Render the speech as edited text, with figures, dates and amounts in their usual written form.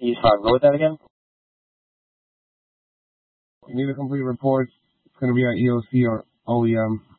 Sorry, what was that again? You need a complete report. It's going to be on EOC or OEM.